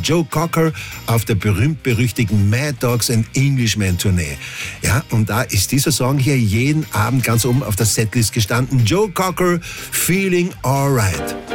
Joe Cocker auf der berühmt-berüchtigten Mad Dogs and Englishmen Tournee. Ja, und da ist dieser Song hier jeden Abend ganz oben auf der Setlist gestanden. Joe Cocker, Feeling Alright.